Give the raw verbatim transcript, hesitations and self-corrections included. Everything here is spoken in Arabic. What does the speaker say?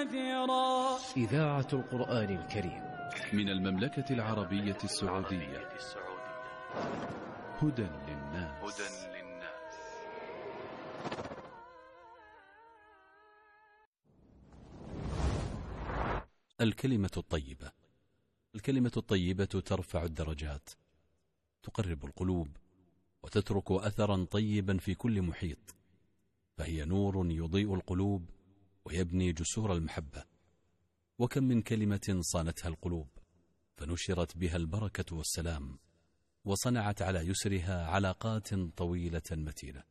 كثيرا. إذاعة القرآن الكريم من المملكة العربية السعودية. هدى للناس. الكلمة الطيبة. الكلمة الطيبة ترفع الدرجات، تقرب القلوب، وتترك أثرا طيبا في كل محيط، فهي نور يضيء القلوب ويبني جسور المحبة. وكم من كلمة صانتها القلوب فنشرت بها البركة والسلام، وصنعت على يسرها علاقات طويلة متينة.